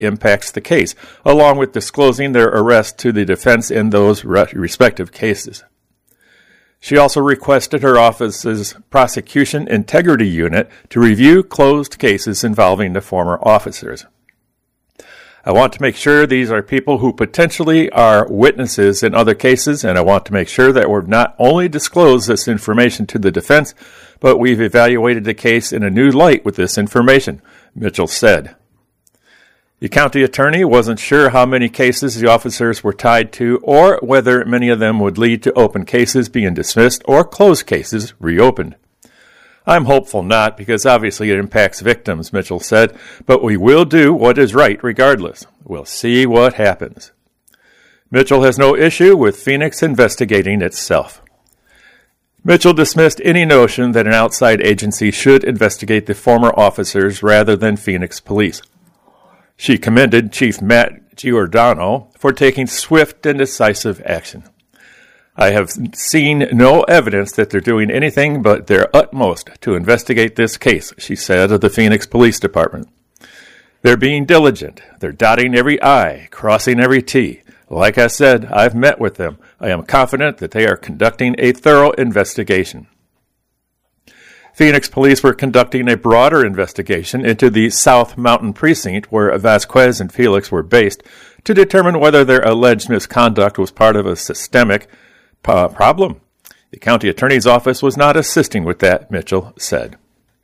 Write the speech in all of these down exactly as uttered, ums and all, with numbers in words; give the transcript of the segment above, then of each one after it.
impacts the case, along with disclosing their arrest to the defense in those re- respective cases. She also requested her office's Prosecution Integrity Unit to review closed cases involving the former officers. I want to make sure these are people who potentially are witnesses in other cases, and I want to make sure that we've not only disclosed this information to the defense, but we've evaluated the case in a new light with this information, Mitchell said. The county attorney wasn't sure how many cases the officers were tied to or whether many of them would lead to open cases being dismissed or closed cases reopened. I'm hopeful not, because obviously it impacts victims, Mitchell said, but we will do what is right regardless. We'll see what happens. Mitchell has no issue with Phoenix investigating itself. Mitchell dismissed any notion that an outside agency should investigate the former officers rather than Phoenix police. She commended Chief Matt Giordano for taking swift and decisive action. I have seen no evidence that they're doing anything but their utmost to investigate this case, she said of the Phoenix Police Department. They're being diligent. They're dotting every I, crossing every T. Like I said, I've met with them. I am confident that they are conducting a thorough investigation. Phoenix police were conducting a broader investigation into the South Mountain precinct where Vasquez and Felix were based to determine whether their alleged misconduct was part of a systemic uh, problem. The county attorney's office was not assisting with that, Mitchell said.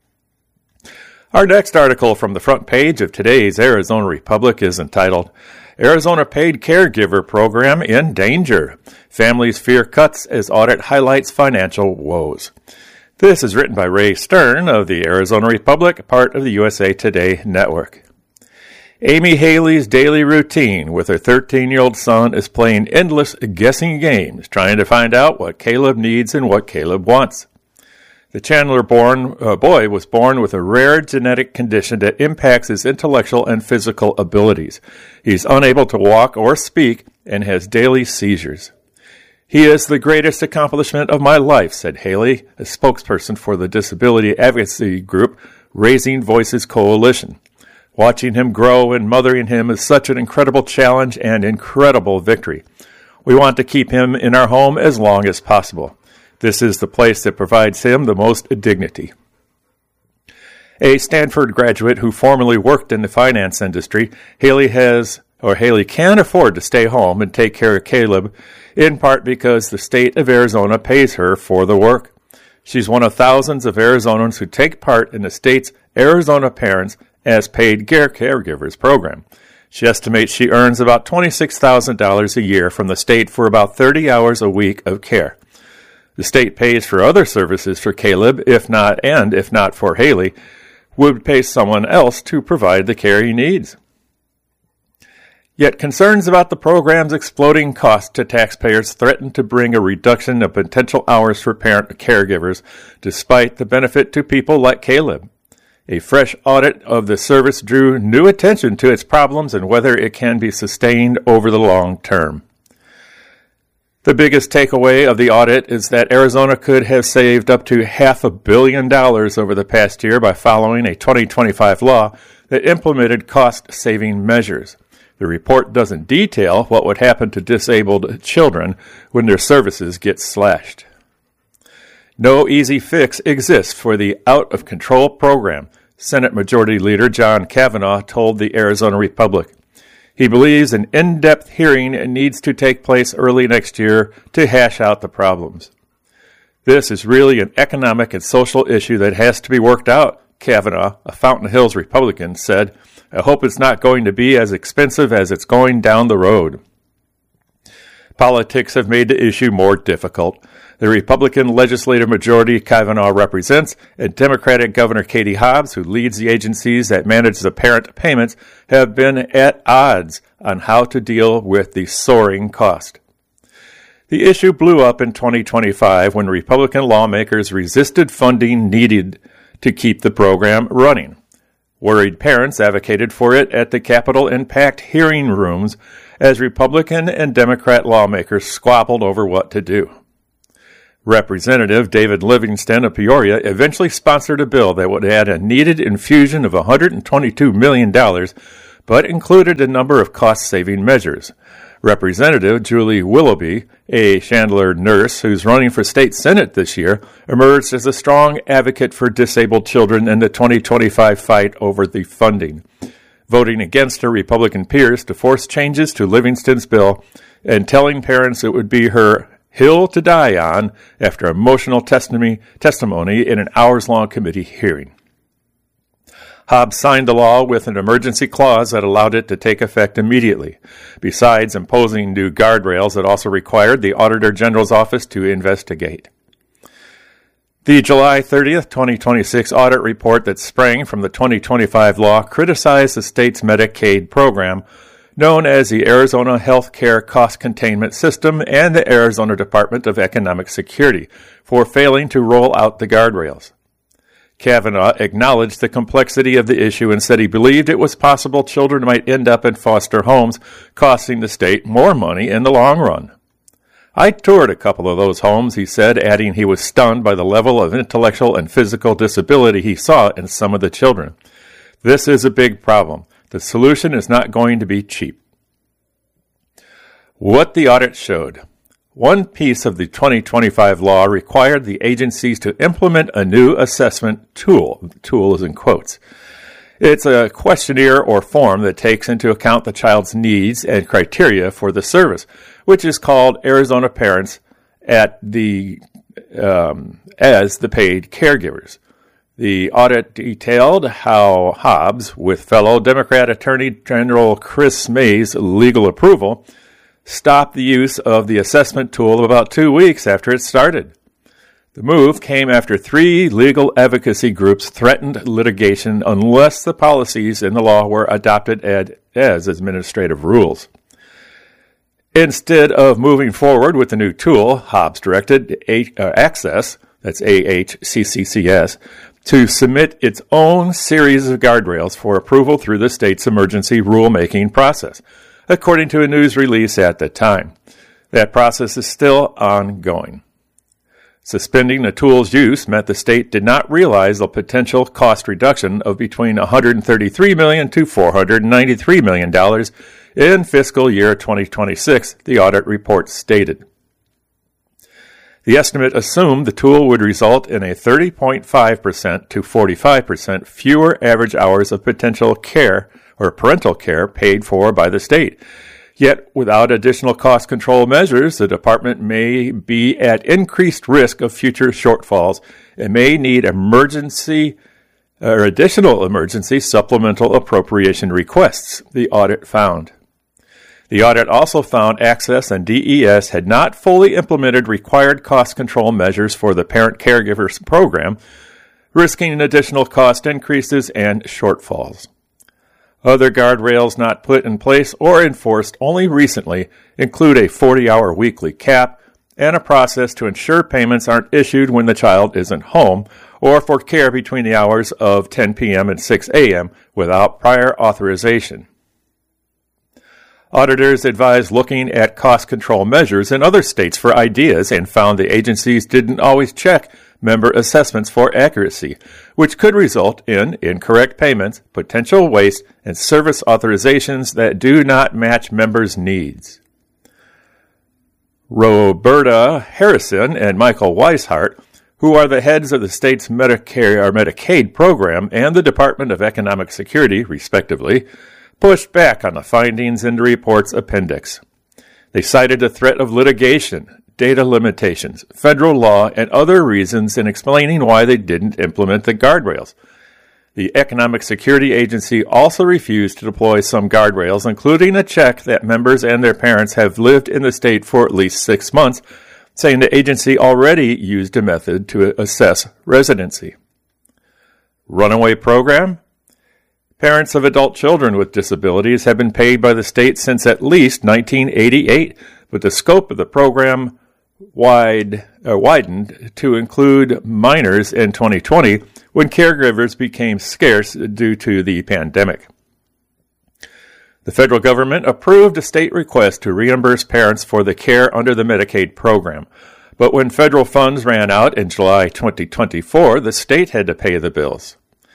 Our next article from the front page of today's Arizona Republic is entitled, Arizona Paid Caregiver Program in Danger. Families fear cuts as audit highlights financial woes. This is written by Ray Stern of the Arizona Republic, part of the U S A Today network. Amy Haley's daily routine with her thirteen-year-old son is playing endless guessing games, trying to find out what Caleb needs and what Caleb wants. The Chandler born, uh, boy was born with a rare genetic condition that impacts his intellectual and physical abilities. He's unable to walk or speak and has daily seizures. He is the greatest accomplishment of my life, said Haley, a spokesperson for the disability advocacy group Raising Voices Coalition. Watching him grow and mothering him is such an incredible challenge and incredible victory. We want to keep him in our home as long as possible. This is the place that provides him the most dignity. A Stanford graduate who formerly worked in the finance industry, Haley has or Haley can afford to stay home and take care of Caleb, in part because the state of Arizona pays her for the work. She's one of thousands of Arizonans who take part in the state's Arizona Parents as Paid Care Caregivers program. She estimates she earns about twenty-six thousand dollars a year from the state for about thirty hours a week of care. The state pays for other services for Caleb, if not, and if not for Haley, would pay someone else to provide the care he needs. Yet concerns about the program's exploding cost to taxpayers threaten to bring a reduction of potential hours for parent caregivers, despite the benefit to people like Caleb. A fresh audit of the service drew new attention to its problems and whether it can be sustained over the long term. The biggest takeaway of the audit is that Arizona could have saved up to half a billion dollars over the past year by following a twenty twenty-five law that implemented cost-saving measures. The report doesn't detail what would happen to disabled children when their services get slashed. No easy fix exists for the out-of-control program, Senate Majority Leader John Kavanaugh told the Arizona Republic. He believes an in-depth hearing needs to take place early next year to hash out the problems. This is really an economic and social issue that has to be worked out, Kavanaugh, a Fountain Hills Republican, said. I hope it's not going to be as expensive as it's going down the road. Politics have made the issue more difficult. The Republican legislative majority Kavanaugh represents and Democratic Governor Katie Hobbs, who leads the agencies that manage the parent payments, have been at odds on how to deal with the soaring cost. The issue blew up in twenty twenty-five when Republican lawmakers resisted funding needed to keep the program running. Worried parents advocated for it at the Capitol and packed hearing rooms as Republican and Democrat lawmakers squabbled over what to do. Representative David Livingston of Peoria eventually sponsored a bill that would add a needed infusion of one hundred twenty-two million dollars, but included a number of cost-saving measures. Representative Julie Willoughby, a Chandler nurse who's running for state senate this year, emerged as a strong advocate for disabled children in the twenty twenty-five fight over the funding, voting against her Republican peers to force changes to Livingston's bill and telling parents it would be her hill to die on after emotional testimony, testimony in an hours-long committee hearing. Hobbs signed the law with an emergency clause that allowed it to take effect immediately. Besides imposing new guardrails, it also required the Auditor General's office to investigate. The July thirtieth, twenty twenty-six audit report that sprang from the twenty twenty-five law criticized the state's Medicaid program, known as the Arizona Health Care Cost Containment System and the Arizona Department of Economic Security, for failing to roll out the guardrails. Kavanaugh acknowledged the complexity of the issue and said he believed it was possible children might end up in foster homes, costing the state more money in the long run. I toured a couple of those homes, he said, adding he was stunned by the level of intellectual and physical disability he saw in some of the children. This is a big problem. The solution is not going to be cheap. What the audit showed. One piece of the twenty twenty-five law required the agencies to implement a new assessment tool. The tool is in quotes. It's a questionnaire or form that takes into account the child's needs and criteria for the service, which is called Arizona Parents at the um, as the paid caregivers. The audit detailed how Hobbs, with fellow Democrat Attorney General Chris May's legal approval, stopped the use of the assessment tool about two weeks after it started. The move came after three legal advocacy groups threatened litigation unless the policies in the law were adopted as administrative rules. Instead of moving forward with the new tool, Hobbs directed Access, that's A H C C C S, to submit its own series of guardrails for approval through the state's emergency rulemaking process, according to a news release at the time. That process is still ongoing. Suspending the tool's use meant the state did not realize the potential cost reduction of between one hundred thirty-three million dollars to four hundred ninety-three million dollars in fiscal year twenty twenty-six, the audit report stated. The estimate assumed the tool would result in a thirty point five percent to forty-five percent fewer average hours of potential care or parental care paid for by the state. Yet, without additional cost control measures, the department may be at increased risk of future shortfalls and may need emergency or additional emergency supplemental appropriation requests, the audit found. The audit also found Access and D E S had not fully implemented required cost control measures for the Parent Caregivers Program, risking additional cost increases and shortfalls. Other guardrails not put in place or enforced only recently include a forty-hour weekly cap and a process to ensure payments aren't issued when the child isn't home or for care between the hours of ten p.m. and six a.m. without prior authorization. Auditors advised looking at cost control measures in other states for ideas and found the agencies didn't always check member assessments for accuracy, which could result in incorrect payments, potential waste, and service authorizations that do not match members' needs. Roberta Harrison and Michael Weishart, who are the heads of the state's Medicare or Medicaid program and the Department of Economic Security, respectively, pushed back on the findings in the report's appendix. They cited the threat of litigation, data limitations, federal law, and other reasons in explaining why they didn't implement the guardrails. The Economic Security Agency also refused to deploy some guardrails, including a check that members and their parents have lived in the state for at least six months, saying the agency already used a method to assess residency. Runaway program? Parents of adult children with disabilities have been paid by the state since at least nineteen eighty-eight, but the scope of the program wide, uh, widened to include minors in twenty twenty when caregivers became scarce due to the pandemic. The federal government approved a state request to reimburse parents for the care under the Medicaid program, but when federal funds ran out in July twenty twenty-four, the state had to pay the bills.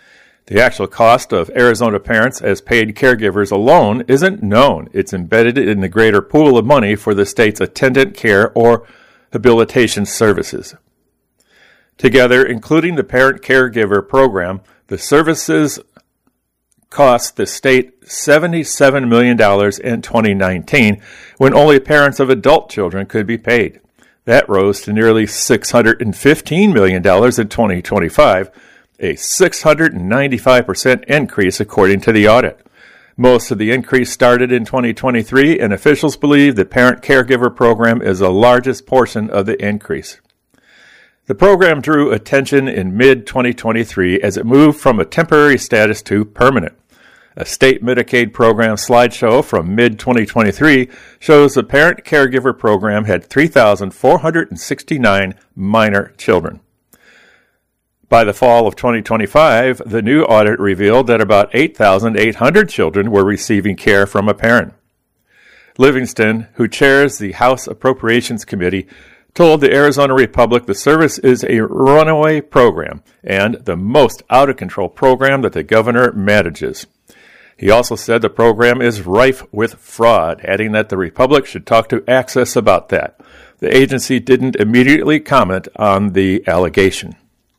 The actual cost of Arizona parents as paid caregivers alone isn't known. It's embedded in the greater pool of money for the state's attendant care or habilitation services. Together, including the parent caregiver program, the services cost the state seventy-seven million dollars in twenty nineteen, when only parents of adult children could be paid. That rose to nearly six hundred fifteen million dollars in twenty twenty-five, a six hundred ninety-five percent increase according to the audit. Most of the increase started in twenty twenty-three, and officials believe the parent caregiver program is the largest portion of the increase. The program drew attention in mid twenty twenty-three as it moved from a temporary status to permanent. A state Medicaid program slideshow from mid twenty twenty-three shows the parent caregiver program had three thousand four hundred sixty-nine minor children. By the fall of twenty twenty-five, the new audit revealed that about eight thousand eight hundred children were receiving care from a parent. Livingston, who chairs the House Appropriations Committee, told the Arizona Republic the service is a runaway program and the most out-of-control program that the governor manages. He also said the program is rife with fraud, adding that the Republic should talk to Access about that. The agency didn't immediately comment on the allegation.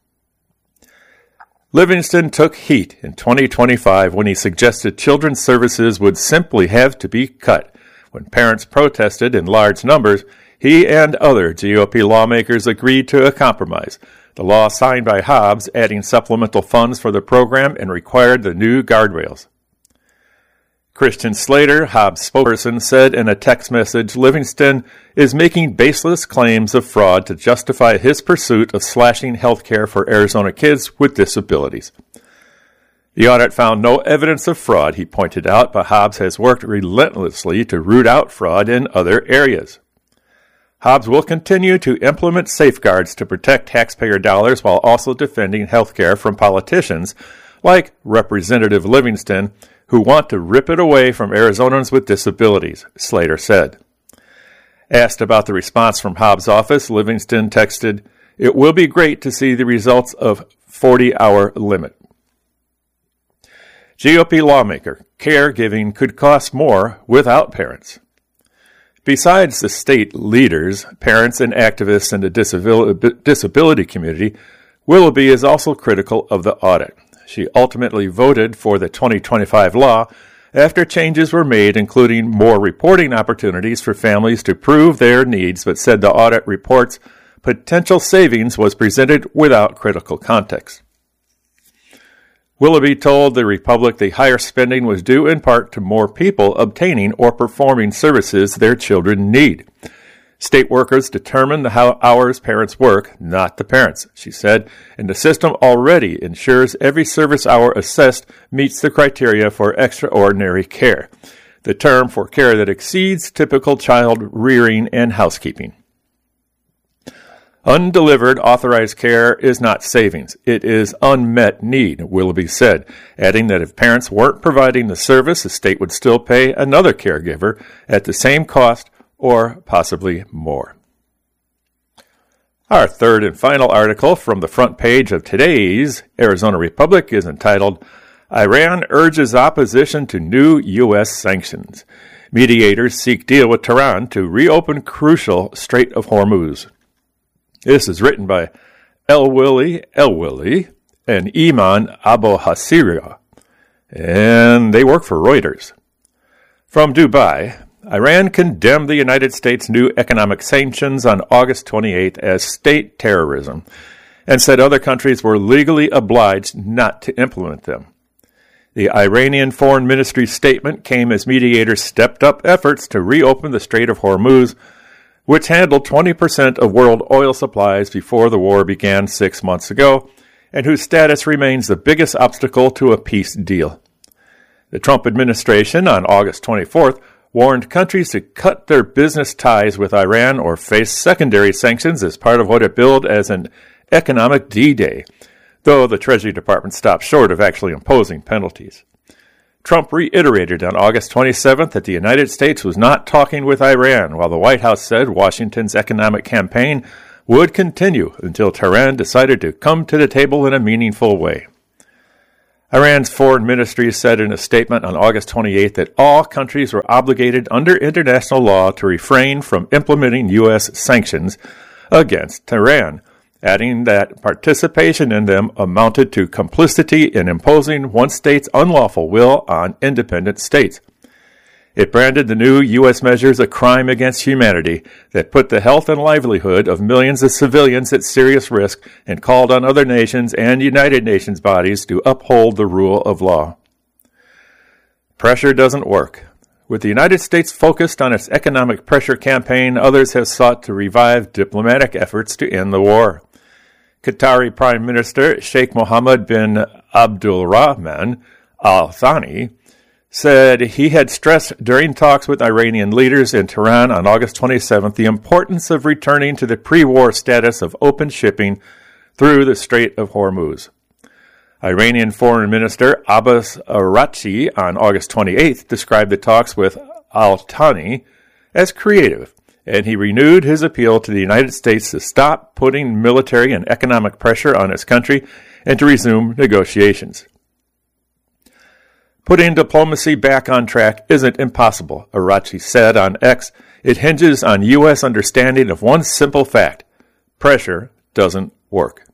Livingston took heat in twenty twenty-five when he suggested children's services would simply have to be cut. When parents protested in large numbers, he and other G O P lawmakers agreed to a compromise. The law signed by Hobbs adding supplemental funds for the program and required the new guardrails. Christian Slater, Hobbs' spokesperson, said in a text message Livingston is making baseless claims of fraud to justify his pursuit of slashing health care for Arizona kids with disabilities. The audit found no evidence of fraud, he pointed out, but Hobbs has worked relentlessly to root out fraud in other areas. Hobbs will continue to implement safeguards to protect taxpayer dollars while also defending health care from politicians like Representative Livingston, who want to rip it away from Arizonans with disabilities, Slater said. Asked about the response from Hobbs' office, Livingston texted, "It will be great to see the results of forty-hour limit." G O P lawmaker, caregiving could cost more without parents. Besides the state leaders, parents, and activists in the disability community, Willoughby is also critical of the audit. She ultimately voted for the twenty twenty-five law after changes were made, including more reporting opportunities for families to prove their needs, but said the audit report's potential savings was presented without critical context. Willoughby told the Republic the higher spending was due in part to more people obtaining or performing services their children need. State workers determine the hours parents work, not the parents, she said, and the system already ensures every service hour assessed meets the criteria for extraordinary care, the term for care that exceeds typical child rearing and housekeeping. Undelivered authorized care is not savings. It is unmet need, Willoughby said, adding that if parents weren't providing the service, the state would still pay another caregiver at the same cost or possibly more. Our third and final article from the front page of today's Arizona Republic is entitled, Iran Urges Opposition to New U S Sanctions. Mediators Seek Deal with Tehran to Reopen Crucial Strait of Hormuz. This is written by El-Willy El-Willy and Iman Abu Hasira, and they work for Reuters. From Dubai, Iran condemned the United States' new economic sanctions on August twenty-eighth as state terrorism and said other countries were legally obliged not to implement them. The Iranian Foreign Ministry's statement came as mediators stepped up efforts to reopen the Strait of Hormuz, which handled twenty percent of world oil supplies before the war began six months ago, and whose status remains the biggest obstacle to a peace deal. The Trump administration on August twenty-fourth warned countries to cut their business ties with Iran or face secondary sanctions as part of what it billed as an economic D-Day, though the Treasury Department stopped short of actually imposing penalties. Trump reiterated on August twenty-seventh that the United States was not talking with Iran, while the White House said Washington's economic campaign would continue until Tehran decided to come to the table in a meaningful way. Iran's foreign ministry said in a statement on August twenty-eighth that all countries were obligated under international law to refrain from implementing U S sanctions against Tehran, adding that participation in them amounted to complicity in imposing one state's unlawful will on independent states. It branded the new U S measures a crime against humanity that put the health and livelihood of millions of civilians at serious risk and called on other nations and United Nations bodies to uphold the rule of law. Pressure doesn't work. With the United States focused on its economic pressure campaign, others have sought to revive diplomatic efforts to end the war. Qatari Prime Minister Sheikh Mohammed bin Abdulrahman Al Thani said he had stressed during talks with Iranian leaders in Tehran on August twenty-seventh the importance of returning to the pre-war status of open shipping through the Strait of Hormuz. Iranian Foreign Minister Abbas Araghchi on August twenty-eighth described the talks with Al-Thani as creative, and he renewed his appeal to the United States to stop putting military and economic pressure on its country and to resume negotiations. Putting diplomacy back on track isn't impossible, Araghchi said on X. It hinges on U S understanding of one simple fact: pressure doesn't work.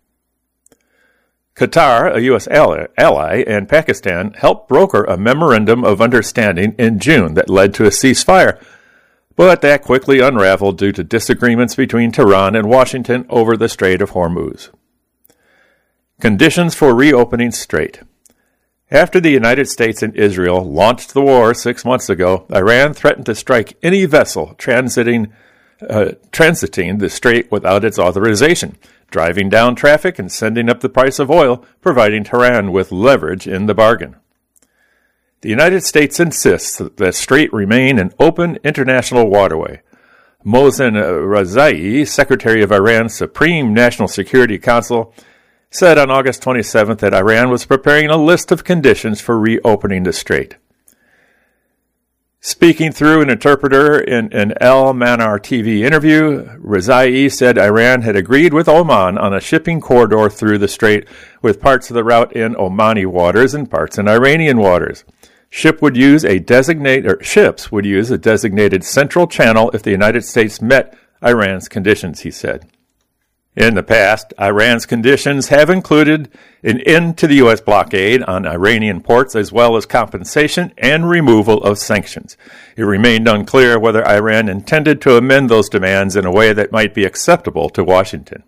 Qatar, a U S ally, ally, and Pakistan helped broker a memorandum of understanding in June that led to a ceasefire, but that quickly unraveled due to disagreements between Tehran and Washington over the Strait of Hormuz. Conditions for reopening Strait. After the United States and Israel launched the war six months ago, Iran threatened to strike any vessel transiting, uh, transiting the strait without its authorization, driving down traffic and sending up the price of oil, providing Tehran with leverage in the bargain. The United States insists that the strait remain an open international waterway. Mohsen Rezai, Secretary of Iran's Supreme National Security Council, said on August twenty-seventh that Iran was preparing a list of conditions for reopening the strait. Speaking through an interpreter in an El Manar T V interview, Rezai said Iran had agreed with Oman on a shipping corridor through the strait, with parts of the route in Omani waters and parts in Iranian waters. Ship would use a designate, or ships would use a designated central channel if the United States met Iran's conditions, he said. In the past, Iran's conditions have included an end to the U S blockade on Iranian ports as well as compensation and removal of sanctions. It remained unclear whether Iran intended to amend those demands in a way that might be acceptable to Washington.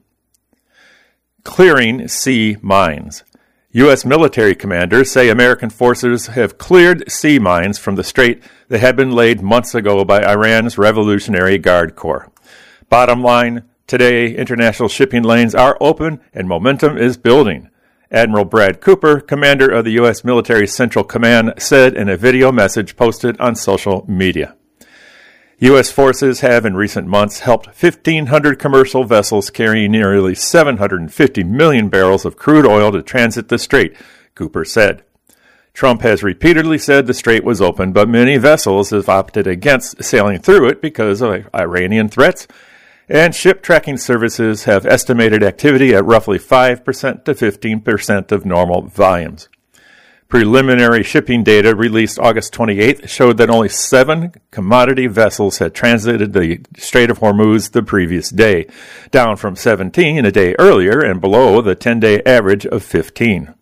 Clearing sea mines. U S military commanders say American forces have cleared sea mines from the strait that had been laid months ago by Iran's Revolutionary Guard Corps. Bottom line, today, international shipping lanes are open and momentum is building. Admiral Brad Cooper, commander of the U S Military Central Command, said in a video message posted on social media. U S forces have in recent months helped fifteen hundred commercial vessels carrying nearly seven hundred fifty million barrels of crude oil to transit the strait, Cooper said. Trump has repeatedly said the strait was open, but many vessels have opted against sailing through it because of Iranian threats, and ship tracking services have estimated activity at roughly five percent to fifteen percent of normal volumes. Preliminary shipping data released August twenty-eighth showed that only seven commodity vessels had transited the Strait of Hormuz the previous day, down from seventeen a day earlier and below the ten-day average of fifteen.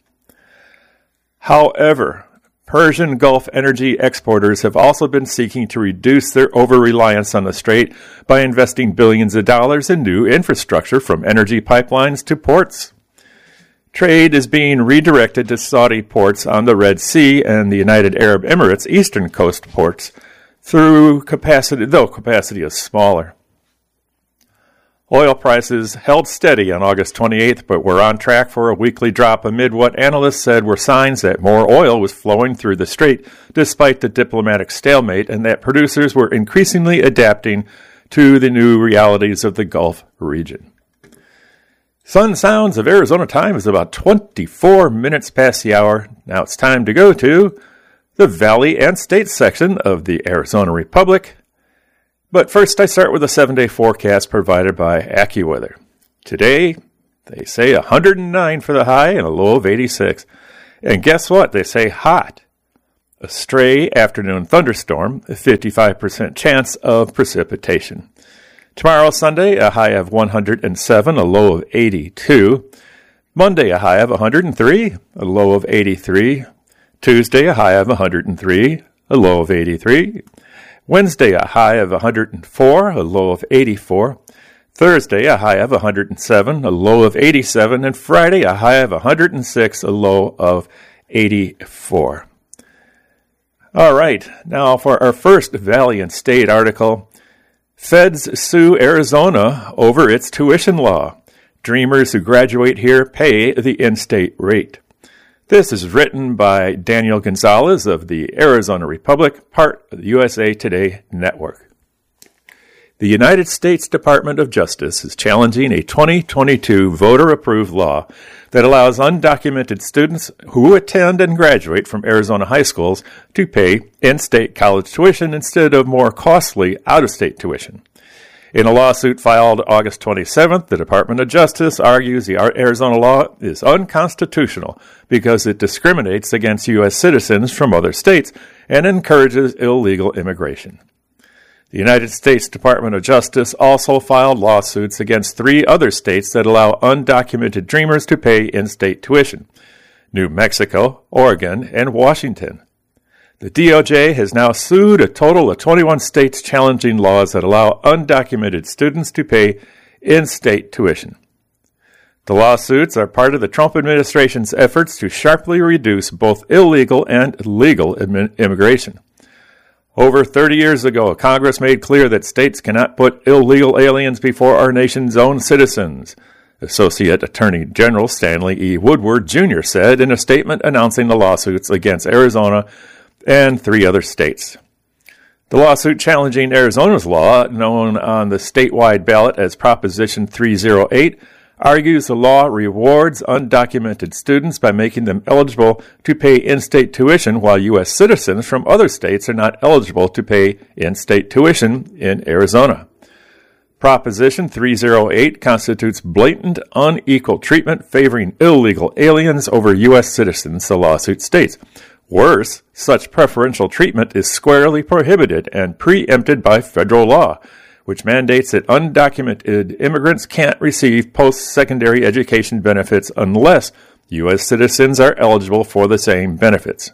However, Persian Gulf energy exporters have also been seeking to reduce their over-reliance on the strait by investing billions of dollars in new infrastructure from energy pipelines to ports. Trade is being redirected to Saudi ports on the Red Sea and the United Arab Emirates eastern coast ports through capacity, though capacity is smaller. Oil prices held steady on August twenty-eighth, but were on track for a weekly drop amid what analysts said were signs that more oil was flowing through the strait despite the diplomatic stalemate, and that producers were increasingly adapting to the new realities of the Gulf region. Sun Sounds of Arizona time is about twenty-four minutes past the hour. Now it's time to go to the Valley and State section of the Arizona Republic. But first, I start with a seven-day forecast provided by AccuWeather. Today, they say one hundred nine for the high and a low of eighty-six. And guess what? They say hot. A stray afternoon thunderstorm, a fifty-five percent chance of precipitation. Tomorrow, Sunday, a high of one hundred seven, a low of eighty-two. Monday, a high of one hundred three, a low of eighty-three. Tuesday, a high of one hundred three, a low of eighty-three. Wednesday, a high of one hundred four, a low of eighty-four. Thursday, a high of one hundred seven, a low of eighty-seven. And Friday, a high of one hundred six, a low of eighty-four. All right, now for our first Valiant State article. Feds sue Arizona over its tuition law. Dreamers who graduate here pay the in-state rate. This is written by Daniel Gonzalez of the Arizona Republic, part of the U S A Today network. The United States Department of Justice is challenging a twenty twenty-two voter-approved law that allows undocumented students who attend and graduate from Arizona high schools to pay in-state college tuition instead of more costly out-of-state tuition. In a lawsuit filed August twenty-seventh, the Department of Justice argues the Arizona law is unconstitutional because it discriminates against U S citizens from other states and encourages illegal immigration. The United States Department of Justice also filed lawsuits against three other states that allow undocumented dreamers to pay in-state tuition: New Mexico, Oregon, and Washington. The D O J has now sued a total of twenty-one states challenging laws that allow undocumented students to pay in-state tuition. The lawsuits are part of the Trump administration's efforts to sharply reduce both illegal and legal immigration. Over thirty years ago, Congress made clear that states cannot put illegal aliens before our nation's own citizens, Associate Attorney General Stanley E. Woodward, Junior said in a statement announcing the lawsuits against Arizona and three other states. The lawsuit challenging Arizona's law, known on the statewide ballot as Proposition three oh eight, argues the law rewards undocumented students by making them eligible to pay in-state tuition, while U S citizens from other states are not eligible to pay in-state tuition in Arizona. Proposition three oh eight constitutes blatant, unequal treatment favoring illegal aliens over U S citizens, the lawsuit states. Worse, such preferential treatment is squarely prohibited and preempted by federal law, which mandates that undocumented immigrants can't receive post-secondary education benefits unless U S citizens are eligible for the same benefits.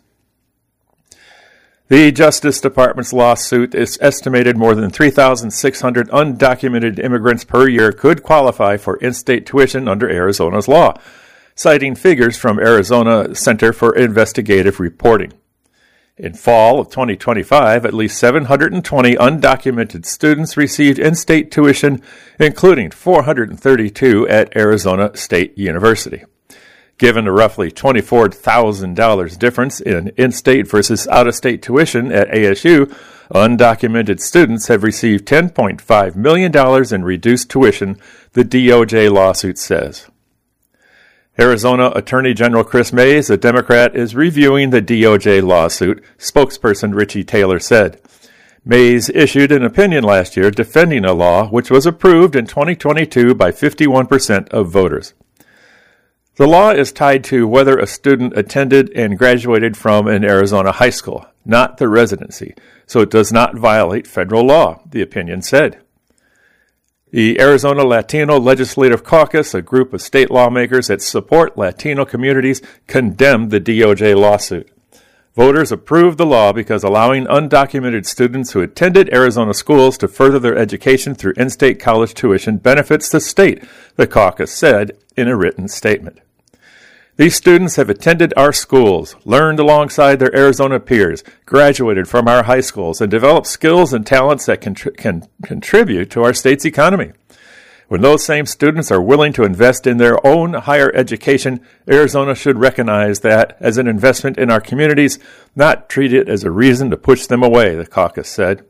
The Justice Department's lawsuit is estimated more than three thousand six hundred undocumented immigrants per year could qualify for in-state tuition under Arizona's law, citing figures from Arizona Center for Investigative Reporting. In fall of twenty twenty-five, at least seven hundred twenty undocumented students received in-state tuition, including four hundred thirty-two at Arizona State University. Given the roughly twenty-four thousand dollars difference in in-state versus out-of-state tuition at A S U, undocumented students have received ten point five million dollars in reduced tuition, the D O J lawsuit says. Arizona Attorney General Chris Mays, a Democrat, is reviewing the D O J lawsuit, spokesperson Richie Taylor said. Mays issued an opinion last year defending a law which was approved in twenty twenty-two by fifty-one percent of voters. The law is tied to whether a student attended and graduated from an Arizona high school, not the residency, so it does not violate federal law, the opinion said. The Arizona Latino Legislative Caucus, a group of state lawmakers that support Latino communities, condemned the D O J lawsuit. Voters approved the law because allowing undocumented students who attended Arizona schools to further their education through in-state college tuition benefits the state, the caucus said in a written statement. These students have attended our schools, learned alongside their Arizona peers, graduated from our high schools, and developed skills and talents that can, can contribute to our state's economy. When those same students are willing to invest in their own higher education, Arizona should recognize that as an investment in our communities, not treat it as a reason to push them away, the caucus said.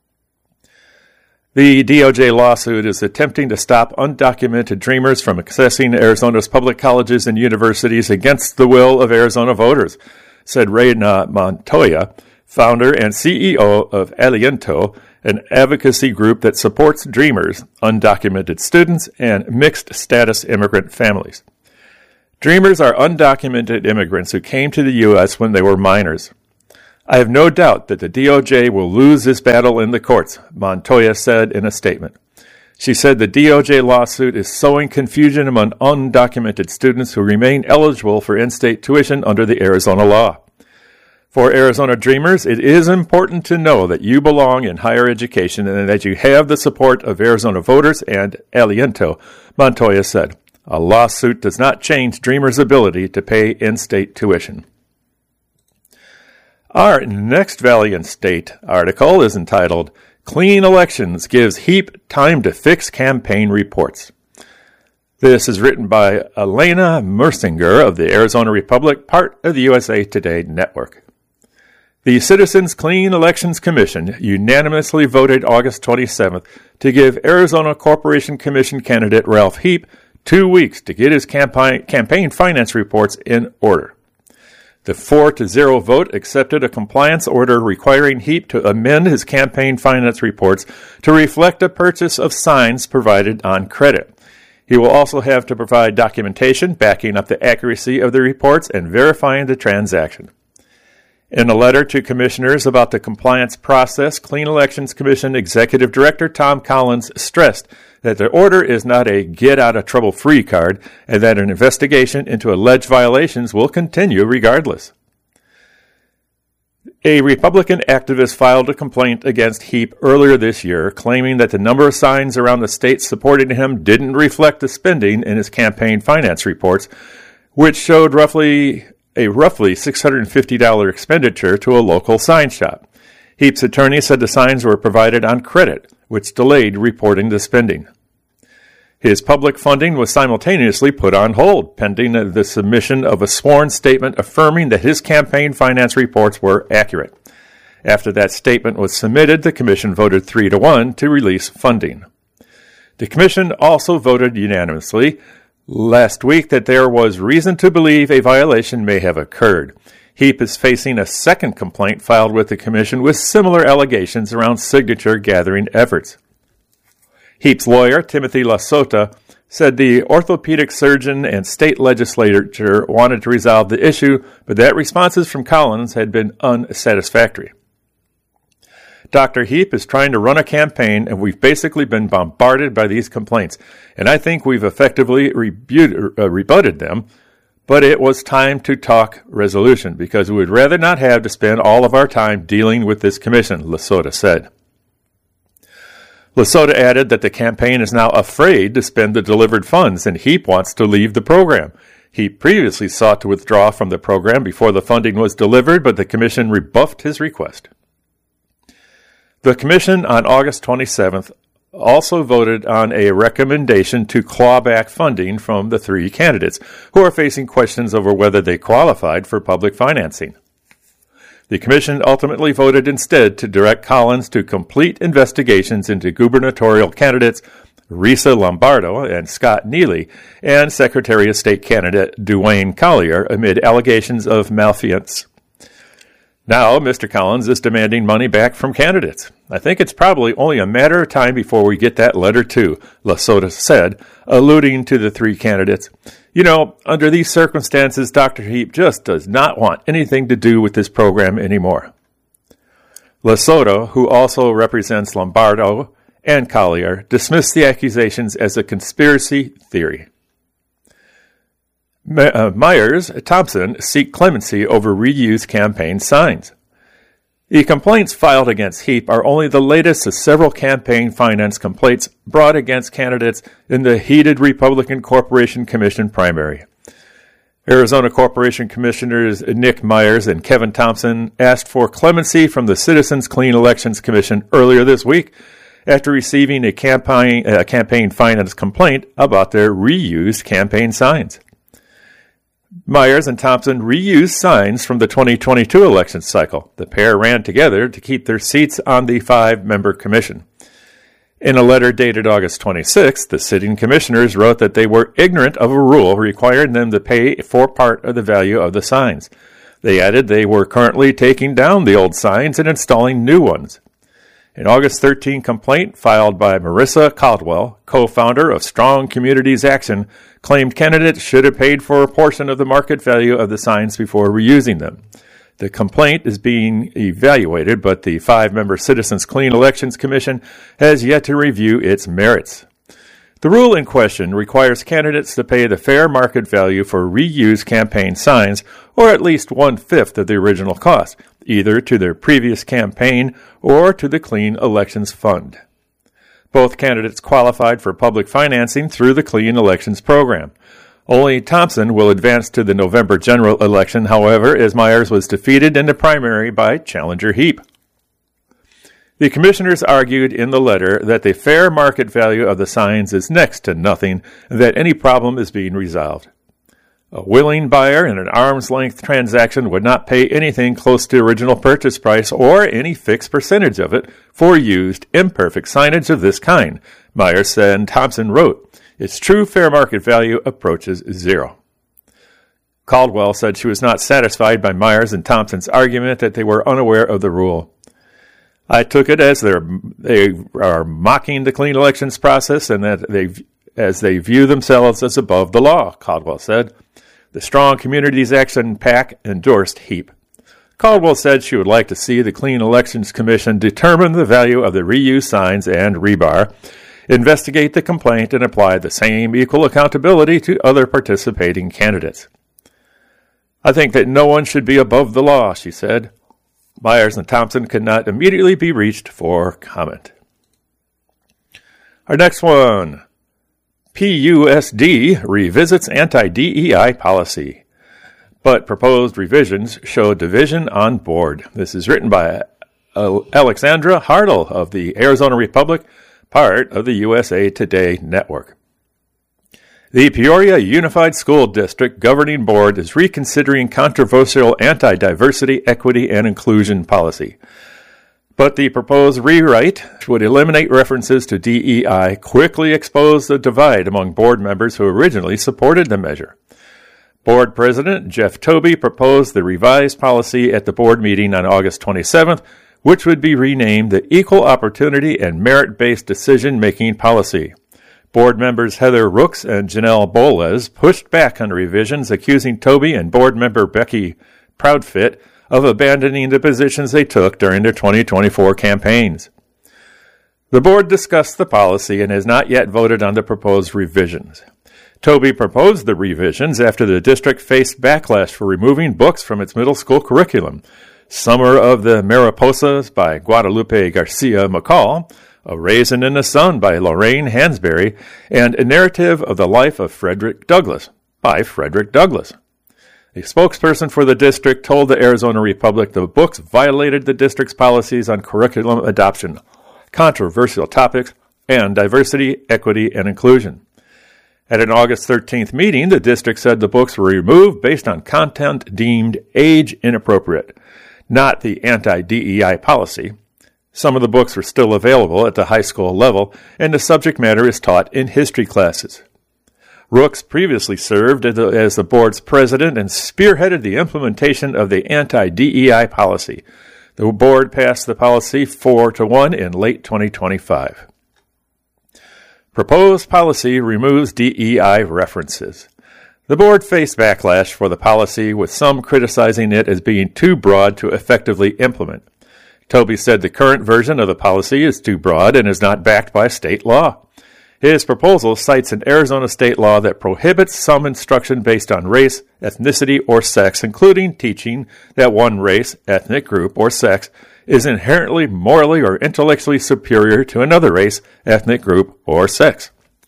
The D O J lawsuit is attempting to stop undocumented dreamers from accessing Arizona's public colleges and universities against the will of Arizona voters, said Reyna Montoya, founder and C E O of Aliento, an advocacy group that supports dreamers, undocumented students, and mixed-status immigrant families. Dreamers are undocumented immigrants who came to the U S when they were minors. I have no doubt that the D O J will lose this battle in the courts, Montoya said in a statement. She said the D O J lawsuit is sowing confusion among undocumented students who remain eligible for in-state tuition under the Arizona law. For Arizona Dreamers, it is important to know that you belong in higher education and that you have the support of Arizona voters and Aliento, Montoya said. A lawsuit does not change Dreamers' ability to pay in-state tuition. Our next Valiant State article is entitled, Clean Elections Gives Heap Time to Fix Campaign Reports. This is written by Elena Mersinger of the Arizona Republic, part of the U S A Today network. The Citizens Clean Elections Commission unanimously voted August twenty-seventh to give Arizona Corporation Commission candidate Ralph Heap two weeks to get his campaign, campaign finance reports in order. The four to zero vote accepted a compliance order requiring Heap to amend his campaign finance reports to reflect a purchase of signs provided on credit. He will also have to provide documentation backing up the accuracy of the reports and verifying the transaction. In a letter to commissioners about the compliance process, Clean Elections Commission Executive Director Tom Collins stressed that the order is not a get-out-of-trouble-free card and that an investigation into alleged violations will continue regardless. A Republican activist filed a complaint against Heap earlier this year, claiming that the number of signs around the state supporting him didn't reflect the spending in his campaign finance reports, which showed roughly a roughly six hundred fifty dollars expenditure to a local sign shop. Heap's attorney said the signs were provided on credit, which delayed reporting the spending. His public funding was simultaneously put on hold, pending the submission of a sworn statement affirming that his campaign finance reports were accurate. After that statement was submitted, the commission voted three to one to release funding. The commission also voted unanimously last week that there was reason to believe a violation may have occurred. Heap is facing a second complaint filed with the commission with similar allegations around signature gathering efforts. Heap's lawyer, Timothy LaSota, said the orthopedic surgeon and state legislature wanted to resolve the issue, but that responses from Collins had been unsatisfactory. Doctor Heap is trying to run a campaign, and we've basically been bombarded by these complaints, and I think we've effectively rebut- uh, rebutted them, but it was time to talk resolution, because we would rather not have to spend all of our time dealing with this commission, LaSota said. LaSota added that the campaign is now afraid to spend the delivered funds, and Heap wants to leave the program. He previously sought to withdraw from the program before the funding was delivered, but the commission rebuffed his request. The commission on August twenty-seventh also voted on a recommendation to claw back funding from the three candidates who are facing questions over whether they qualified for public financing. The commission ultimately voted instead to direct Collins to complete investigations into gubernatorial candidates Risa Lombardo and Scott Neely and Secretary of State candidate Duane Collier amid allegations of malfeasance. Now, Mister Collins is demanding money back from candidates. I think it's probably only a matter of time before we get that letter too, LaSota said, alluding to the three candidates. You know, under these circumstances, Doctor Heap just does not want anything to do with this program anymore. LaSota, who also represents Lombardo and Collier, dismissed the accusations as a conspiracy theory. Myers Thompson seek clemency over reused campaign signs. The complaints filed against Heap are only the latest of several campaign finance complaints brought against candidates in the heated Republican Corporation Commission primary. Arizona Corporation Commissioners Nick Myers and Kevin Thompson asked for clemency from the Citizens Clean Elections Commission earlier this week after receiving a campaign, a campaign finance complaint about their reused campaign signs. Myers and Thompson reused signs from the twenty twenty-two election cycle. The pair ran together to keep their seats on the five-member commission. In a letter dated August twenty-sixth, the sitting commissioners wrote that they were ignorant of a rule requiring them to pay for part of the value of the signs. They added they were currently taking down the old signs and installing new ones. An August thirteenth complaint filed by Marissa Caldwell, co-founder of Strong Communities Action, claimed candidates should have paid for a portion of the market value of the signs before reusing them. The complaint is being evaluated, but the five-member Citizens Clean Elections Commission has yet to review its merits. The rule in question requires candidates to pay the fair market value for reused campaign signs, or at least one-fifth of the original cost, either to their previous campaign or to the Clean Elections Fund. Both candidates qualified for public financing through the Clean Elections program. Only Thompson will advance to the November general election, however, as Myers was defeated in the primary by challenger Heap. The commissioners argued in the letter that the fair market value of the signs is next to nothing and that any problem is being resolved. A willing buyer in an arm's-length transaction would not pay anything close to original purchase price or any fixed percentage of it for used, imperfect signage of this kind, Myers said, and Thompson wrote. Its true fair market value approaches zero. Caldwell said she was not satisfied by Myers and Thompson's argument that they were unaware of the rule. I took it as they're, they are mocking the clean elections process and that they, as they view themselves as above the law, Caldwell said. The Strong Communities Action PAC endorsed Heap. Caldwell said she would like to see the Clean Elections Commission determine the value of the reused signs and rebar, investigate the complaint, and apply the same equal accountability to other participating candidates. I think that no one should be above the law, she said. Myers and Thompson could not immediately be reached for comment. Our next one. P U S D revisits anti-D E I policy, but proposed revisions show division on board. This is written by Alexandra Hartle of the Arizona Republic, part of the U S A Today network. The Peoria Unified School District Governing Board is reconsidering controversial anti-diversity, equity, and inclusion policy. But the proposed rewrite, which would eliminate references to D E I, quickly exposed the divide among board members who originally supported the measure. Board President Jeff Tobey proposed the revised policy at the board meeting on August twenty-seventh, which would be renamed the Equal Opportunity and Merit-Based Decision-Making Policy. Board members Heather Rooks and Janelle Boles pushed back on the revisions, accusing Tobey and board member Becky Proudfit of abandoning the positions they took during their twenty twenty-four campaigns. The board discussed the policy and has not yet voted on the proposed revisions. Tobey proposed the revisions after the district faced backlash for removing books from its middle school curriculum. Summer of the Mariposas by Guadalupe Garcia McCall, A Raisin in the Sun by Lorraine Hansberry, and A Narrative of the Life of Frederick Douglass by Frederick Douglass. A spokesperson for the district told the Arizona Republic the books violated the district's policies on curriculum adoption, controversial topics, and diversity, equity, and inclusion. At an August thirteenth meeting, the district said the books were removed based on content deemed age inappropriate, not the anti-D E I policy. Some of the books were still available at the high school level, and the subject matter is taught in history classes. Rooks previously served as the board's president and spearheaded the implementation of the anti-D E I policy. The board passed the policy four to one in late twenty twenty-five. Proposed policy removes D E I references. The board faced backlash for the policy, with some criticizing it as being too broad to effectively implement. Tobey said the current version of the policy is too broad and is not backed by state law. His proposal cites an Arizona state law that prohibits some instruction based on race, ethnicity, or sex, including teaching that one race, ethnic group, or sex is inherently morally or intellectually superior to another race, ethnic group, or sex.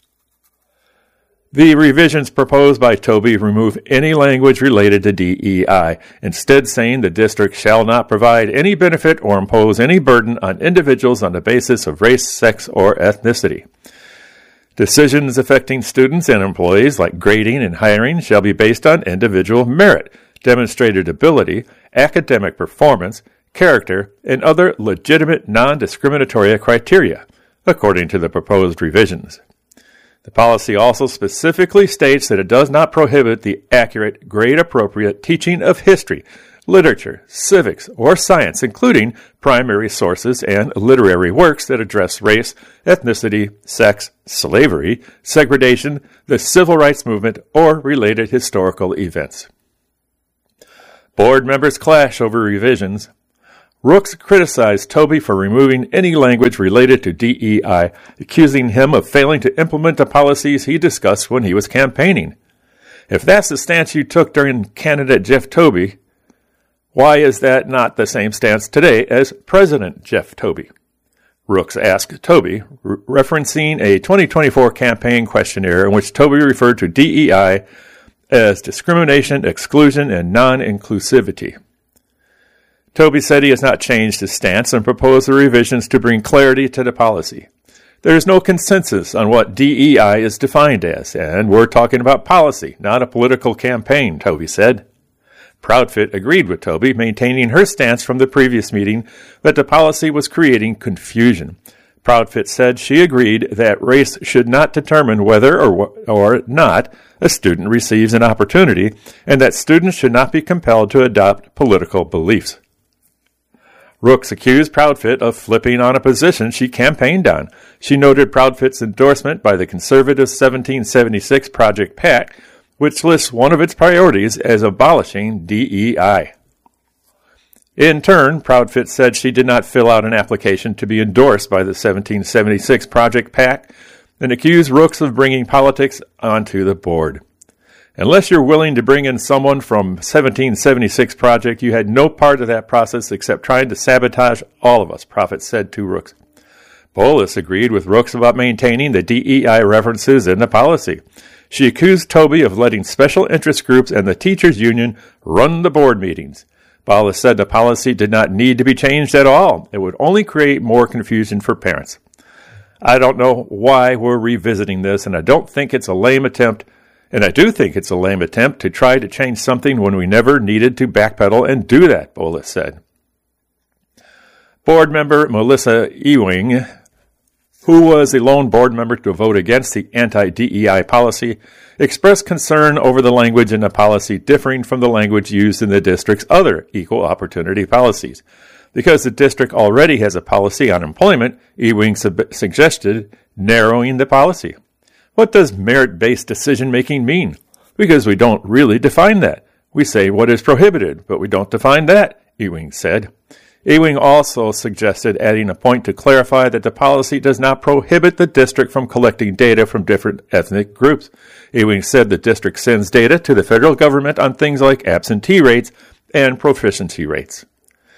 The revisions proposed by Tobey remove any language related to D E I, instead saying the district shall not provide any benefit or impose any burden on individuals on the basis of race, sex, or ethnicity. Decisions affecting students and employees, like grading and hiring, shall be based on individual merit, demonstrated ability, academic performance, character, and other legitimate non-discriminatory criteria, according to the proposed revisions. The policy also specifically states that it does not prohibit the accurate, grade-appropriate teaching of history, literature, civics, or science, including primary sources and literary works that address race, ethnicity, sex, slavery, segregation, the civil rights movement, or related historical events. Board members clash over revisions. Rooks criticized Tobey for removing any language related to D E I, accusing him of failing to implement the policies he discussed when he was campaigning. If that's the stance you took during candidate Jeff Tobey, why is that not the same stance today as President Jeff Tobey? Rooks asked Tobey, re- referencing a twenty twenty-four campaign questionnaire in which Tobey referred to D E I as discrimination, exclusion, and non-inclusivity. Tobey said he has not changed his stance and proposed the revisions to bring clarity to the policy. There is no consensus on what D E I is defined as, and we're talking about policy, not a political campaign, Tobey said. Proudfit agreed with Tobey, maintaining her stance from the previous meeting that the policy was creating confusion. Proudfit said she agreed that race should not determine whether or, or not a student receives an opportunity, and that students should not be compelled to adopt political beliefs. Rooks accused Proudfit of flipping on a position she campaigned on. She noted Proudfit's endorsement by the conservative seventeen seventy-six Project PAC, which lists one of its priorities as abolishing D E I. In turn, Proudfit said she did not fill out an application to be endorsed by the seventeen seventy-six Project PAC and accused Rooks of bringing politics onto the board. Unless you're willing to bring in someone from seventeen seventy-six Project, you had no part of that process except trying to sabotage all of us, Proudfit said to Rooks. Bolus agreed with Rooks about maintaining the D E I references in the policy. She accused Tobey of letting special interest groups and the teachers' union run the board meetings. Bolus said the policy did not need to be changed at all. It would only create more confusion for parents. I don't know why we're revisiting this, and I don't think it's a lame attempt And I do think it's a lame attempt to try to change something when we never needed to backpedal and do that, Bolus said. Board member Melissa Ewing, who was the lone board member to vote against the anti-D E I policy, expressed concern over the language in the policy differing from the language used in the district's other equal opportunity policies. Because the district already has a policy on employment, Ewing sub- suggested narrowing the policy. What does merit-based decision-making mean? Because we don't really define that. We say what is prohibited, but we don't define that, Ewing said. Ewing also suggested adding a point to clarify that the policy does not prohibit the district from collecting data from different ethnic groups. Ewing said the district sends data to the federal government on things like absentee rates and proficiency rates.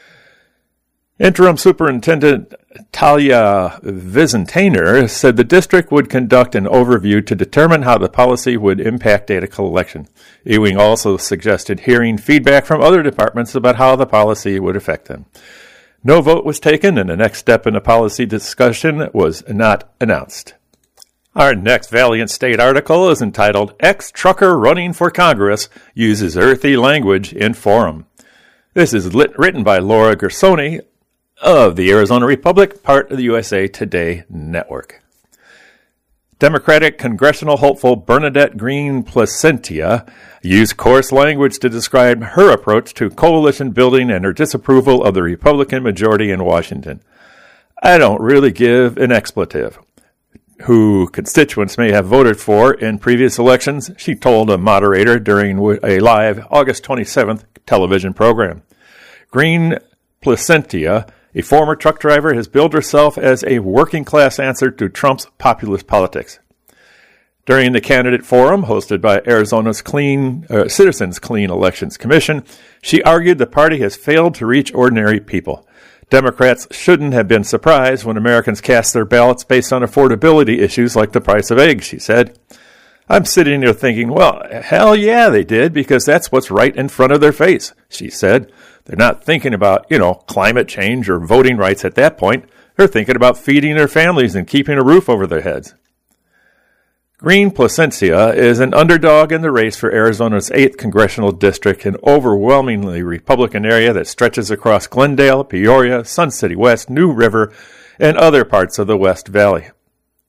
Interim Superintendent Talia Vizentainer said the district would conduct an overview to determine how the policy would impact data collection. Ewing also suggested hearing feedback from other departments about how the policy would affect them. No vote was taken, and the next step in the policy discussion was not announced. Our next Valiant State article is entitled, Ex-Trucker Running for Congress Uses Earthy Language in Forum. This is lit- written by Laura Gersoni of the Arizona Republic, part of the U S A Today network. Democratic congressional hopeful Bernadette Greene Placentia used coarse language to describe her approach to coalition building and her disapproval of the Republican majority in Washington. I don't really give an expletive who constituents may have voted for in previous elections, she told a moderator during a live August twenty-seventh television program. Greene Placentia, a former truck driver, has billed herself as a working-class answer to Trump's populist politics. During the candidate forum hosted by Arizona's Clean uh, Citizens Clean Elections Commission, she argued the party has failed to reach ordinary people. Democrats shouldn't have been surprised when Americans cast their ballots based on affordability issues like the price of eggs, she said. I'm sitting there thinking, well, hell yeah, they did, because that's what's right in front of their face, she said. They're not thinking about, you know, climate change or voting rights at that point. They're thinking about feeding their families and keeping a roof over their heads. Greene Placentia is an underdog in the race for Arizona's eighth congressional district, an overwhelmingly Republican area that stretches across Glendale, Peoria, Sun City West, New River, and other parts of the West Valley.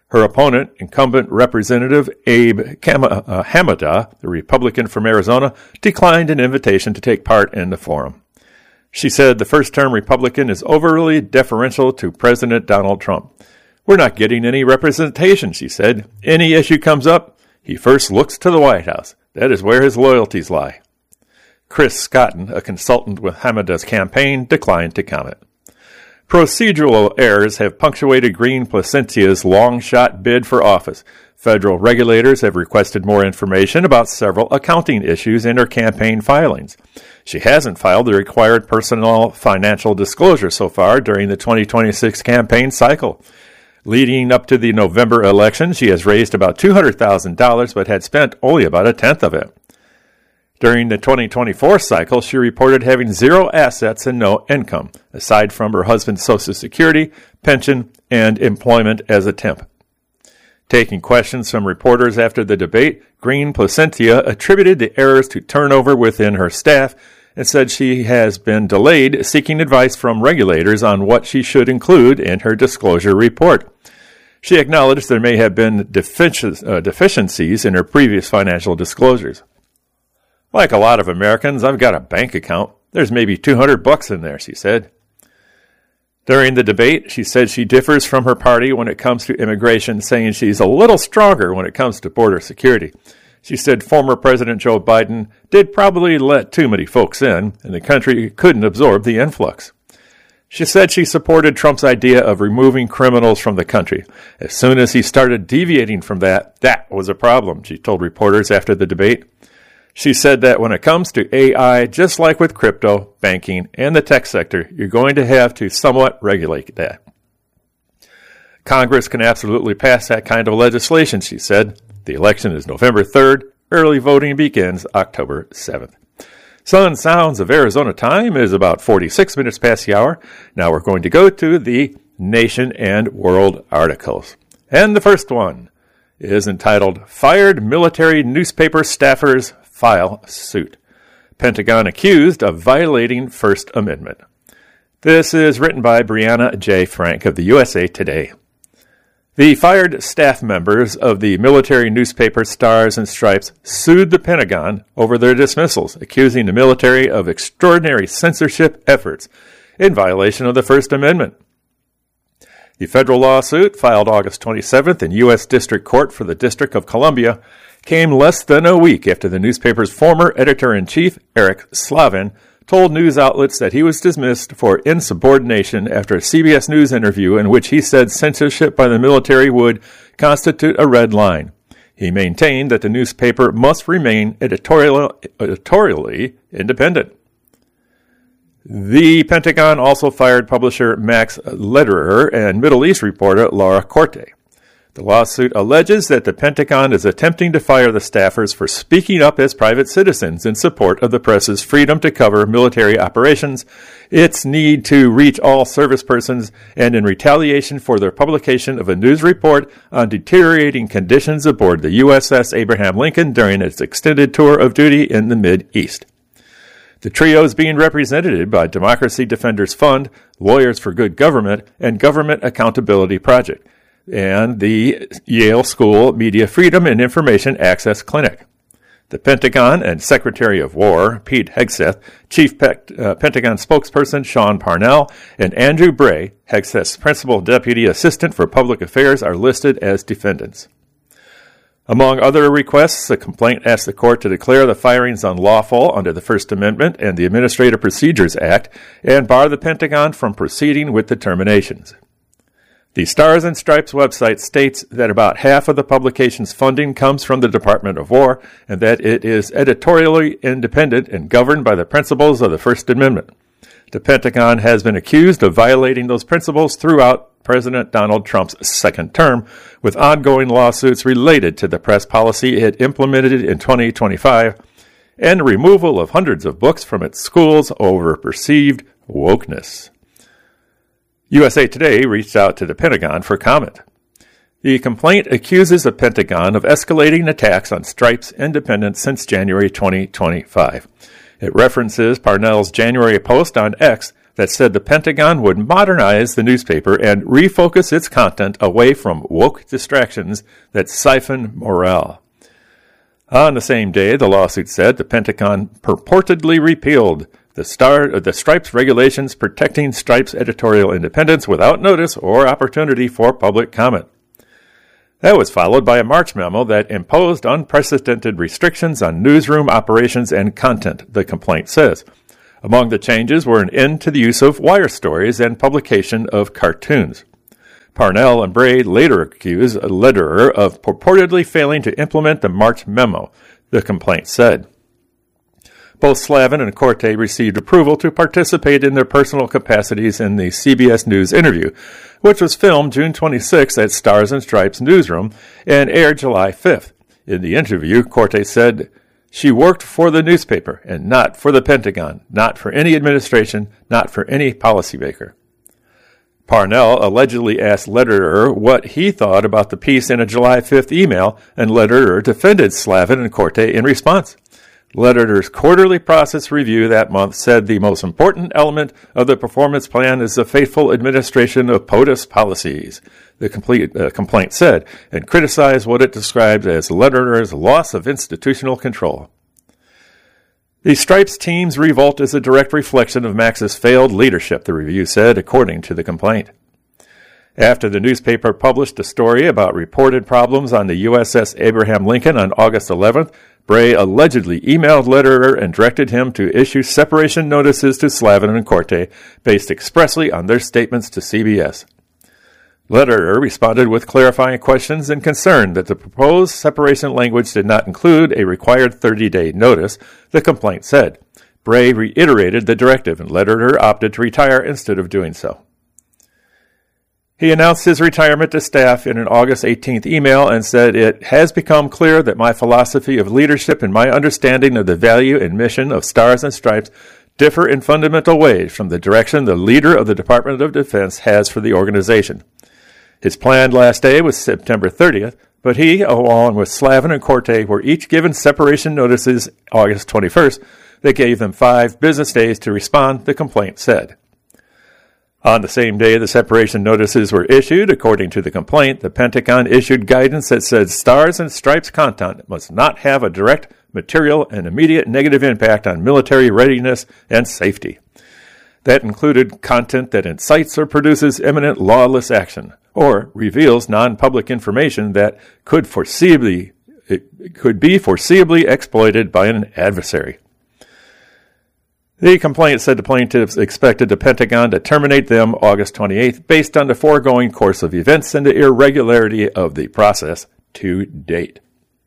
Her opponent, incumbent Representative Abe Kam- uh, Hamada, the Republican from Arizona, declined an invitation to take part in the forum. She said the first-term Republican is overly deferential to President Donald Trump. We're not getting any representation, she said. Any issue comes up, he first looks to the White House. That is where his loyalties lie. Chris Scotton, a consultant with Hamada's campaign, declined to comment. Procedural errors have punctuated Green Plasentia's long-shot bid for office. Federal regulators have requested more information about several accounting issues in her campaign filings. She hasn't filed the required personal financial disclosure so far during the twenty twenty-six campaign cycle. Leading up to the November election, she has raised about two hundred thousand dollars but had spent only about a tenth of it. During the twenty twenty-four cycle, she reported having zero assets and no income, aside from her husband's Social Security, pension, and employment as a temp. Taking questions from reporters after the debate, Green Placentia attributed the errors to turnover within her staff and said she has been delayed seeking advice from regulators on what she should include in her disclosure report. She acknowledged there may have been defici- uh, deficiencies in her previous financial disclosures. Like a lot of Americans, I've got a bank account. There's maybe two hundred bucks in there, she said. During the debate, she said she differs from her party when it comes to immigration, saying she's a little stronger when it comes to border security. She said former President Joe Biden did probably let too many folks in, and the country couldn't absorb the influx. She said she supported Trump's idea of removing criminals from the country. As soon as he started deviating from that, that was a problem, she told reporters after the debate. She said that when it comes to A I, just like with crypto, banking, and the tech sector, you're going to have to somewhat regulate that. Congress can absolutely pass that kind of legislation, she said. The election is November third. Early voting begins October seventh. Sun Sounds of Arizona time is about forty-six minutes past the hour. Now we're going to go to the Nation and World articles. And the first one is entitled, Fired Military Newspaper Staffers File Suit. Pentagon accused of violating First Amendment. This is written by Brianna J. Frank of the U S A Today. The fired staff members of the military newspaper Stars and Stripes sued the Pentagon over their dismissals, accusing the military of extraordinary censorship efforts in violation of the First Amendment. The federal lawsuit, filed August twenty-seventh in U S District Court for the District of Columbia, came less than a week after the newspaper's former editor-in-chief, Eric Slavin, told news outlets that he was dismissed for insubordination after a C B S News interview in which he said censorship by the military would constitute a red line. He maintained that the newspaper must remain editorial, editorially independent. The Pentagon also fired publisher Max Lederer and Middle East reporter Laura Corte. The lawsuit alleges that the Pentagon is attempting to fire the staffers for speaking up as private citizens in support of the press's freedom to cover military operations, its need to reach all service persons, and in retaliation for their publication of a news report on deteriorating conditions aboard the U S S Abraham Lincoln during its extended tour of duty in the Mid-East. The trio is being represented by Democracy Defenders Fund, Lawyers for Good Government, and Government Accountability Project, and the Yale School Media Freedom and Information Access Clinic. The Pentagon and Secretary of War, Pete Hegseth, Chief Pe- uh, Pentagon spokesperson Sean Parnell, and Andrew Bray, Hegseth's Principal Deputy Assistant for Public Affairs, are listed as defendants. Among other requests, the complaint asked the court to declare the firings unlawful under the First Amendment and the Administrative Procedures Act and bar the Pentagon from proceeding with the terminations. The Stars and Stripes website states that about half of the publication's funding comes from the Department of War and that it is editorially independent and governed by the principles of the First Amendment. The Pentagon has been accused of violating those principles throughout President Donald Trump's second term, with ongoing lawsuits related to the press policy it implemented in twenty twenty-five and the removal of hundreds of books from its schools over perceived wokeness. U S A Today reached out to the Pentagon for comment. The complaint accuses the Pentagon of escalating attacks on Stripes' independence since January twenty twenty-five. It references Parnell's January post on X that said the Pentagon would modernize the newspaper and refocus its content away from woke distractions that siphon morale. On the same day, the lawsuit said the Pentagon purportedly repealed the, star, the Stripes regulations protecting Stripes' editorial independence without notice or opportunity for public comment. That was followed by a March memo that imposed unprecedented restrictions on newsroom operations and content, the complaint says. Among the changes were an end to the use of wire stories and publication of cartoons. Parnell and Bray later accused a letterer of purportedly failing to implement the March memo, the complaint said. Both Slavin and Corte received approval to participate in their personal capacities in the C B S News interview, which was filmed June twenty-sixth at Stars and Stripes newsroom and aired July fifth. In the interview, Corte said, "She worked for the newspaper and not for the Pentagon, not for any administration, not for any policymaker." Parnell allegedly asked Lederer what he thought about the piece in a July fifth email, and Lederer defended Slavin and Corte in response. Lederer's quarterly process review that month said the most important element of the performance plan is the faithful administration of POTUS policies, the complete, uh, complaint said, and criticized what it described as Lederer's loss of institutional control. The Stripes team's revolt is a direct reflection of Max's failed leadership, the review said, according to the complaint. After the newspaper published a story about reported problems on the U S S Abraham Lincoln on August eleventh, Bray allegedly emailed Lederer and directed him to issue separation notices to Slavin and Corte based expressly on their statements to C B S. Lederer responded with clarifying questions and concern that the proposed separation language did not include a required thirty-day notice, the complaint said. Bray reiterated the directive, and Lederer opted to retire instead of doing so. He announced his retirement to staff in an August eighteenth email and said, "It has become clear that my philosophy of leadership and my understanding of the value and mission of Stars and Stripes differ in fundamental ways from the direction the leader of the Department of Defense has for the organization." His planned last day was September thirtieth, but he, along with Slavin and Corte, were each given separation notices August twenty-first that gave them five business days to respond, the complaint said. On the same day the separation notices were issued, according to the complaint, the Pentagon issued guidance that said Stars and Stripes content must not have a direct, material, and immediate negative impact on military readiness and safety. That included content that incites or produces imminent lawless action, or reveals non-public information that could foreseeably it could be foreseeably exploited by an adversary. The complaint said the plaintiffs expected the Pentagon to terminate them August twenty-eighth based on the foregoing course of events and the irregularity of the process to date.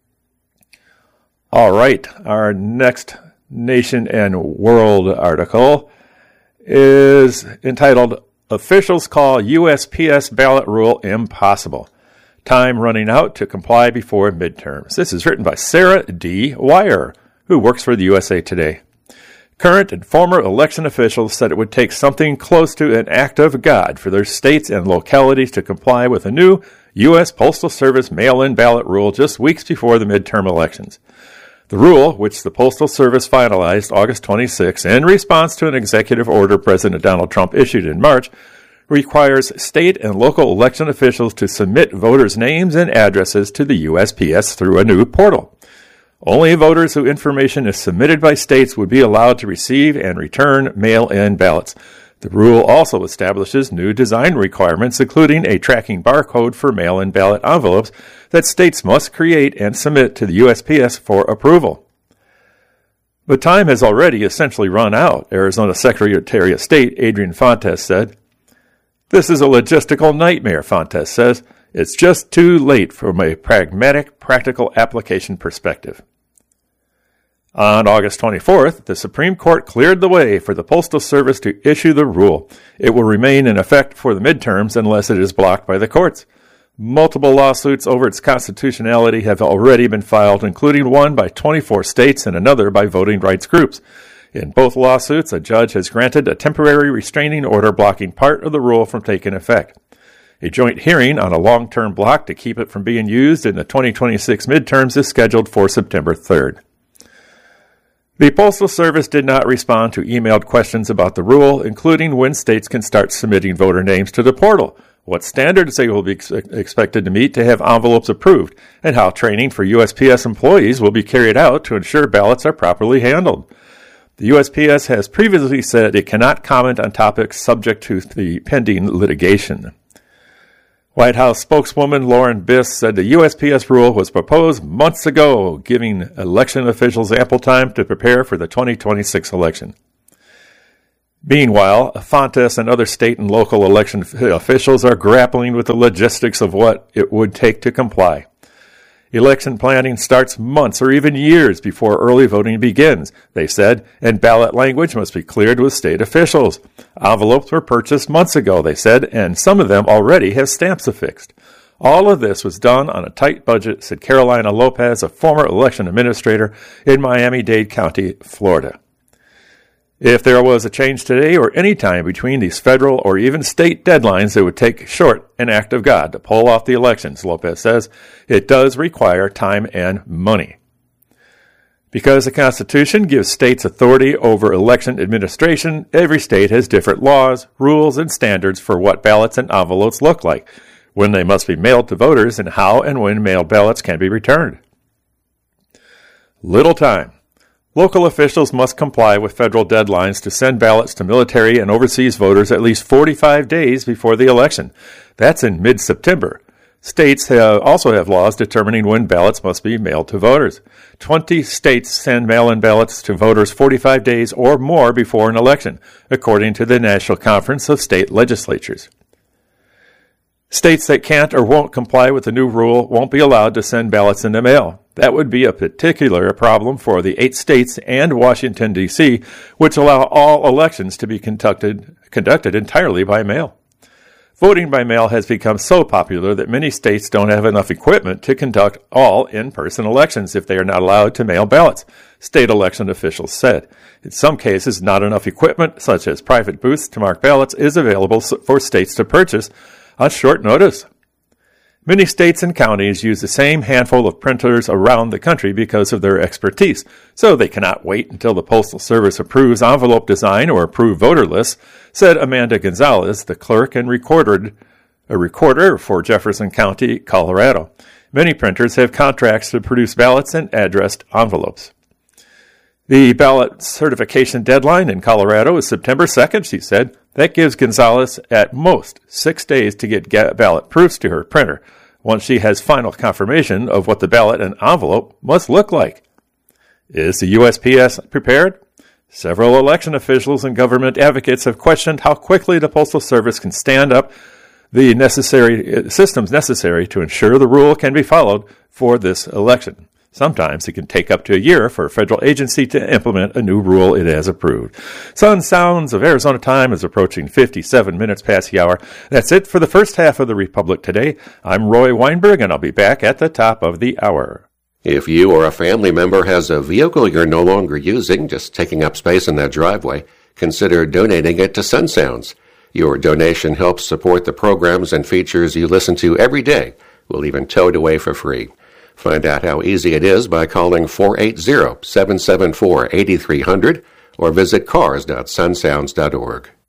All right, our next Nation and World article is entitled, "Officials Call U S P S Ballot Rule Impossible. Time Running Out to Comply Before Midterms." This is written by Sarah D. Wire, who works for the U S A Today. Current and former election officials said it would take something close to an act of God for their states and localities to comply with a new U S Postal Service mail-in ballot rule just weeks before the midterm elections. The rule, which the Postal Service finalized August twenty-sixth in response to an executive order President Donald Trump issued in March, requires state and local election officials to submit voters' names and addresses to the U S P S through a new portal. Only voters whose information is submitted by states would be allowed to receive and return mail-in ballots. The rule also establishes new design requirements, including a tracking barcode for mail-in ballot envelopes that states must create and submit to the U S P S for approval. But time has already essentially run out, Arizona Secretary of State Adrian Fontes said. "This is a logistical nightmare," Fontes says. "It's just too late from a pragmatic, practical application perspective." On August twenty-fourth, the Supreme Court cleared the way for the Postal Service to issue the rule. It will remain in effect for the midterms unless it is blocked by the courts. Multiple lawsuits over its constitutionality have already been filed, including one by twenty-four states and another by voting rights groups. In both lawsuits, a judge has granted a temporary restraining order blocking part of the rule from taking effect. A joint hearing on a long-term block to keep it from being used in the twenty twenty-six midterms is scheduled for September third. The Postal Service did not respond to emailed questions about the rule, including when states can start submitting voter names to the portal, what standards they will be ex- expected to meet to have envelopes approved, and how training for U S P S employees will be carried out to ensure ballots are properly handled. The U S P S has previously said it cannot comment on topics subject to the pending litigation. White House spokeswoman Lauren Biss said the U S P S rule was proposed months ago, giving election officials ample time to prepare for the twenty twenty-six election. Meanwhile, Fontes and other state and local election officials are grappling with the logistics of what it would take to comply. Election planning starts months or even years before early voting begins, they said, and ballot language must be cleared with state officials. Envelopes were purchased months ago, they said, and some of them already have stamps affixed. All of this was done on a tight budget, said Carolina Lopez, a former election administrator in Miami-Dade County, Florida. If there was a change today or any time between these federal or even state deadlines, it would take short an act of God to pull off the elections, Lopez says. It does require time and money. Because the Constitution gives states authority over election administration, every state has different laws, rules, and standards for what ballots and envelopes look like, when they must be mailed to voters, and how and when mailed ballots can be returned. Little time. Local officials must comply with federal deadlines to send ballots to military and overseas voters at least forty-five days before the election. That's in mid-September. States have also have laws determining when ballots must be mailed to voters. Twenty states send mail-in ballots to voters forty-five days or more before an election, according to the National Conference of State Legislatures. States that can't or won't comply with the new rule won't be allowed to send ballots in the mail. That would be a particular problem for the eight states and Washington, D C, which allow all elections to be conducted, conducted entirely by mail. Voting by mail has become so popular that many states don't have enough equipment to conduct all in-person elections if they are not allowed to mail ballots, state election officials said. In some cases, not enough equipment, such as private booths to mark ballots, is available for states to purchase on short notice. Many states and counties use the same handful of printers around the country because of their expertise, so they cannot wait until the Postal Service approves envelope design or approve voter lists, said Amanda Gonzalez, the clerk and recorded, a recorder for Jefferson County, Colorado. Many printers have contracts to produce ballots and addressed envelopes. The ballot certification deadline in Colorado is September second, she said. That gives Gonzalez at most six days to get ballot proofs to her printer, once she has final confirmation of what the ballot and envelope must look like. Is the U S P S prepared? Several election officials and government advocates have questioned how quickly the Postal Service can stand up the necessary systems necessary to ensure the rule can be followed for this election. Sometimes it can take up to a year for a federal agency to implement a new rule it has approved. Sun Sounds of Arizona time is approaching fifty-seven minutes past the hour. That's it for the first half of the Republic Today. I'm Roy Weinberg, and I'll be back at the top of the hour. If you or a family member has a vehicle you're no longer using, just taking up space in that driveway, consider donating it to Sun Sounds. Your donation helps support the programs and features you listen to every day. We'll even tow it away for free. Find out how easy it is by calling four eight zero, seven seven four, eight three zero zero or visit cars dot sun sounds dot org.